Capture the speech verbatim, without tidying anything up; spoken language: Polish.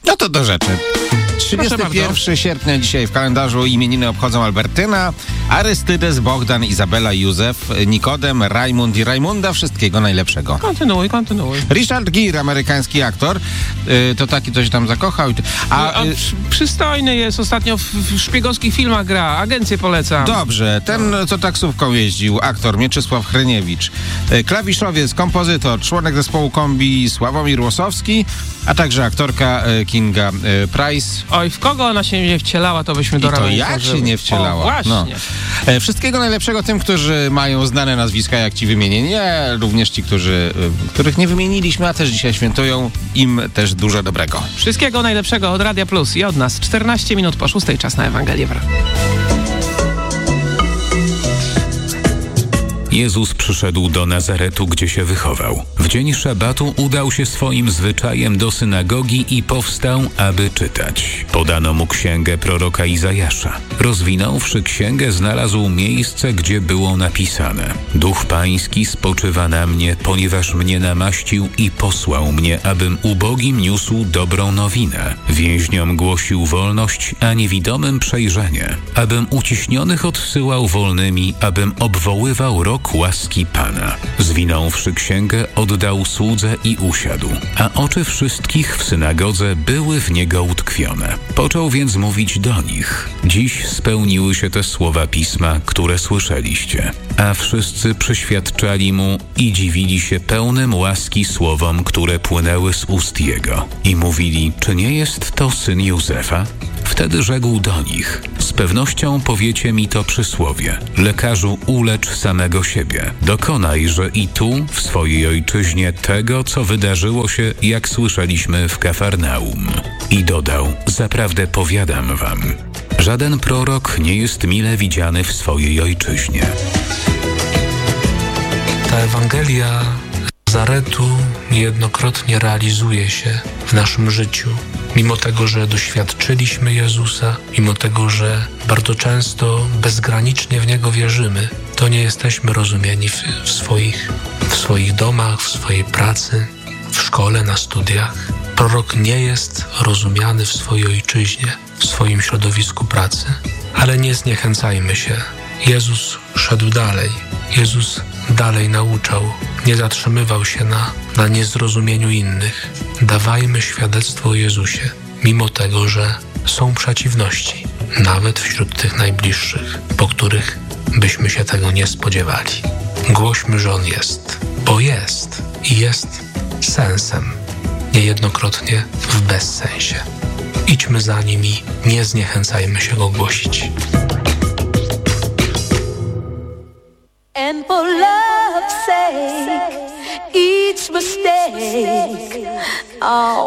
No to do rzeczy. trzydziestego pierwszego sierpnia dzisiaj w kalendarzu imieniny obchodzą Albertyna, Arystydes, Bogdan, Izabela, Józef, Nikodem, Rajmund i Rajmunda. Wszystkiego najlepszego. Kontynuuj, kontynuuj. Richard Gere, amerykański aktor, yy, to taki, co się tam zakochał. A, a yy, przystojny jest, ostatnio w, w szpiegowskich filmach gra, agencję polecam. Dobrze, ten, co taksówką jeździł, aktor Mieczysław Hryniewicz, yy, klawiszowiec, kompozytor, członek zespołu Kombi Sławomir Łosowski, a także aktorka yy, Kinga yy, Price. Oj, w kogo ona się nie wcielała, to byśmy do I to jak się nie wcielała. O, właśnie. No. E, wszystkiego najlepszego tym, którzy mają znane nazwiska, jak ci wymienieni, również ci, którzy, y, których nie wymieniliśmy, a też dzisiaj świętują, im też dużo dobrego. Wszystkiego najlepszego od Radia Plus i od nas. czternaście minut po szóstej, czas na Ewangelię. Jezus przyszedł do Nazaretu, gdzie się wychował. W dzień szabatu udał się swoim zwyczajem do synagogi i powstał, aby czytać. Podano mu księgę proroka Izajasza. Rozwinąwszy księgę, znalazł miejsce, gdzie było napisane: Duch Pański spoczywa na mnie, ponieważ mnie namaścił i posłał mnie, abym ubogim niósł dobrą nowinę. Więźniom głosił wolność, a niewidomym przejrzenie. Abym uciśnionych odsyłał wolnymi, abym obwoływał rok łaski Pana. Zwinąwszy księgę, oddał słudze i usiadł, a oczy wszystkich w synagodze były w niego utkwione. Począł więc mówić do nich: Dziś spełniły się te słowa Pisma, które słyszeliście. A wszyscy przyświadczali mu i dziwili się pełnym łaski słowom, które płynęły z ust jego. I mówili: czy nie jest to syn Józefa? Wtedy rzekł do nich: z pewnością powiecie mi to przysłowie: lekarzu, ulecz samego siebie. Dokonaj, że i tu, w swojej ojczyźnie, tego, co wydarzyło się, jak słyszeliśmy w Kafarnaum. I dodał: zaprawdę powiadam wam, żaden prorok nie jest mile widziany w swojej ojczyźnie. Ta Ewangelia Nazaretu niejednokrotnie realizuje się w naszym życiu. Mimo tego, że doświadczyliśmy Jezusa, mimo tego, że bardzo często bezgranicznie w Niego wierzymy, to nie jesteśmy rozumieni w, w, swoich, w swoich domach, w swojej pracy, w szkole, na studiach. Prorok nie jest rozumiany w swojej ojczyźnie, w swoim środowisku pracy. Ale nie zniechęcajmy się. Jezus szedł dalej. Jezus dalej nauczał. Nie zatrzymywał się na, na niezrozumieniu innych. Dawajmy świadectwo o Jezusie, mimo tego, że są przeciwności, nawet wśród tych najbliższych, po których byśmy się tego nie spodziewali. Głośmy, że On jest, bo jest i jest sensem, niejednokrotnie w bezsensie. Idźmy za Nim i nie zniechęcajmy się Go głosić. And for love's sake, each mistake, oh.